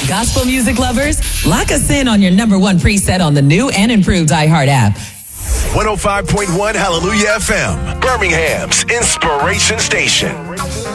Gospel music lovers, lock us in on your number one preset on the new and improved iHeart app. 105.1 Hallelujah FM, Birmingham's Inspiration Station.